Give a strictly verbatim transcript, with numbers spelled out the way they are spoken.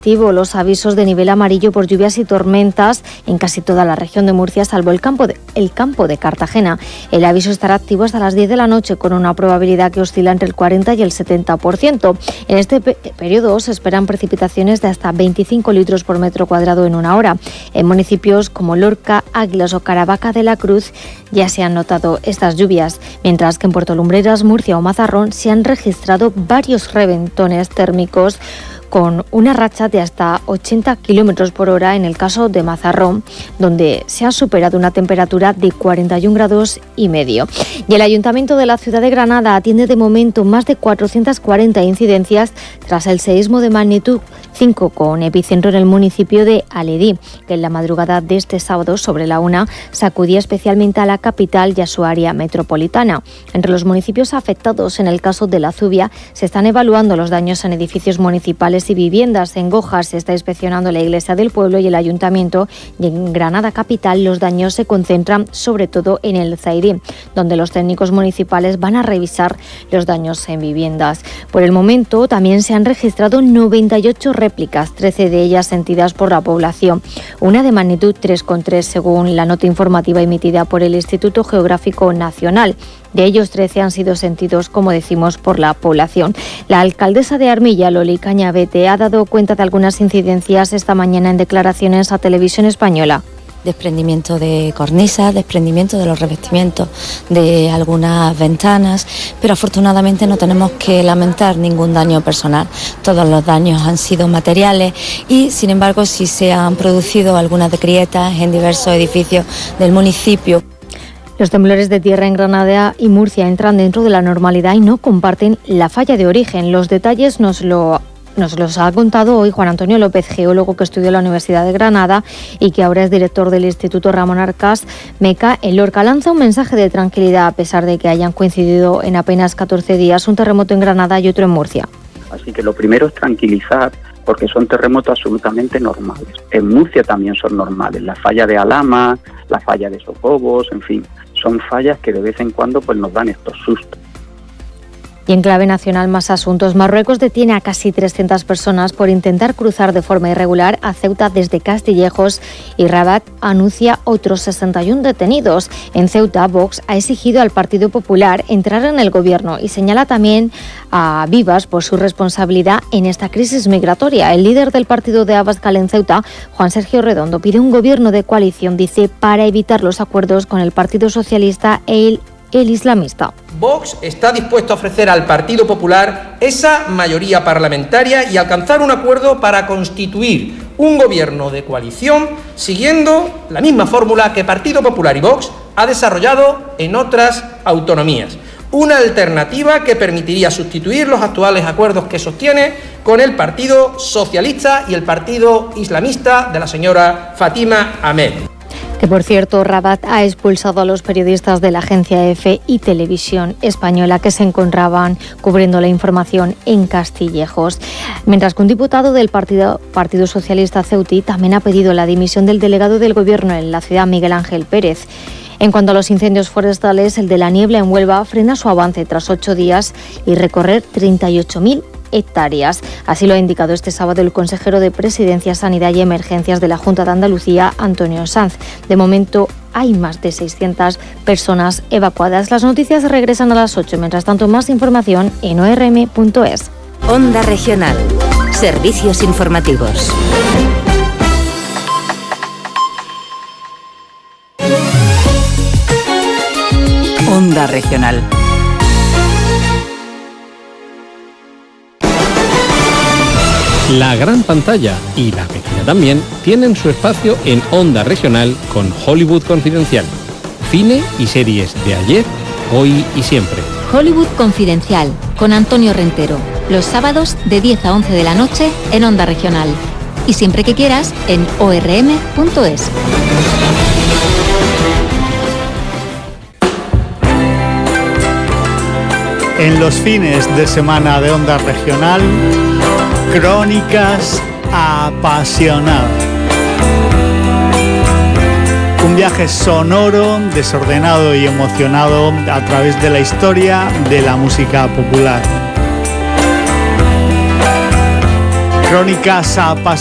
Los avisos de nivel amarillo por lluvias y tormentas en casi toda la región de Murcia, salvo el campo de, el campo de Cartagena. El aviso estará activo hasta las diez de la noche, con una probabilidad que oscila entre el cuarenta y el setenta por ciento. En este pe- periodo se esperan precipitaciones de hasta veinticinco litros por metro cuadrado en una hora. En municipios como Lorca, Águilas o Caravaca de la Cruz ya se han notado estas lluvias, mientras que en Puerto Lumbreras, Murcia o Mazarrón se han registrado varios reventones térmicos con una racha de hasta ochenta kilómetros por hora en el caso de Mazarrón, donde se ha superado una temperatura de cuarenta y un grados y medio. Y el Ayuntamiento de la ciudad de Granada atiende de momento más de cuatrocientas cuarenta incidencias tras el seísmo de magnitud cinco con epicentro en el municipio de Aledí, que en la madrugada de este sábado sobre la una sacudía especialmente a la capital y a su área metropolitana. Entre los municipios afectados en el caso de la Zubia se están evaluando los daños en edificios municipales y viviendas. En Goja se está inspeccionando la iglesia del pueblo y el ayuntamiento, y en Granada capital los daños se concentran sobre todo en el Zaidí, donde los técnicos municipales van a revisar los daños en viviendas. Por el momento también se han registrado noventa y ocho réplicas, trece de ellas sentidas por la población, una de magnitud tres coma tres según la nota informativa emitida por el Instituto Geográfico Nacional. De ellos, trece han sido sentidos, como decimos, por la población. La alcaldesa de Armilla, Loli Cañavete, ha dado cuenta de algunas incidencias esta mañana en declaraciones a Televisión Española. Desprendimiento de cornisas, desprendimiento de los revestimientos de algunas ventanas, pero afortunadamente no tenemos que lamentar ningún daño personal. Todos los daños han sido materiales y, sin embargo, sí se han producido algunas grietas en diversos edificios del municipio. Los temblores de tierra en Granada y Murcia entran dentro de la normalidad y no comparten la falla de origen. Los detalles nos lo Nos los ha contado hoy Juan Antonio López, geólogo que estudió en la Universidad de Granada y que ahora es director del Instituto Ramón Arcas Meca en Lorca. Lanza un mensaje de tranquilidad a pesar de que hayan coincidido en apenas catorce días un terremoto en Granada y otro en Murcia. Así que lo primero es tranquilizar, porque son terremotos absolutamente normales. En Murcia también son normales. La falla de Alhama, la falla de Socobos, en fin, son fallas que de vez en cuando pues nos dan estos sustos. Y en clave nacional, más asuntos. Marruecos detiene a casi trescientas personas por intentar cruzar de forma irregular a Ceuta desde Castillejos, y Rabat anuncia otros sesenta y uno detenidos. En Ceuta, Vox ha exigido al Partido Popular entrar en el gobierno y señala también a Vivas por su responsabilidad en esta crisis migratoria. El líder del partido de Abascal en Ceuta, Juan Sergio Redondo, pide un gobierno de coalición, dice, para evitar los acuerdos con el Partido Socialista e el el islamista. Vox está dispuesto a ofrecer al Partido Popular esa mayoría parlamentaria y alcanzar un acuerdo para constituir un gobierno de coalición siguiendo la misma fórmula que Partido Popular y Vox ha desarrollado en otras autonomías. Una alternativa que permitiría sustituir los actuales acuerdos que sostiene con el Partido Socialista y el Partido Islamista de la señora Fátima Ahmed. Que, por cierto, Rabat ha expulsado a los periodistas de la agencia EFE y Televisión Española que se encontraban cubriendo la información en Castillejos. Mientras que un diputado del Partido, Partido Socialista ceutí también ha pedido la dimisión del delegado del Gobierno en la ciudad, Miguel Ángel Pérez. En cuanto a los incendios forestales, el de la niebla en Huelva frena su avance tras ocho días y recorrer treinta y ocho mil hectáreas. Así lo ha indicado este sábado el consejero de Presidencia, Sanidad y Emergencias de la Junta de Andalucía, Antonio Sanz. De momento hay más de seiscientas personas evacuadas. Las noticias regresan a las ocho. Mientras tanto, más información en o r m punto es. Onda Regional. Servicios informativos. Onda Regional. La gran pantalla y la pequeña también tienen su espacio en Onda Regional con Hollywood Confidencial. Cine y series de ayer, hoy y siempre. Hollywood Confidencial con Antonio Rentero. Los sábados de diez a once de la noche en Onda Regional. Y siempre que quieras en o r m punto es. En los fines de semana de Onda Regional, Crónicas Apasionadas. Un viaje sonoro, desordenado y emocionado a través de la historia de la música popular. Crónicas apasionadas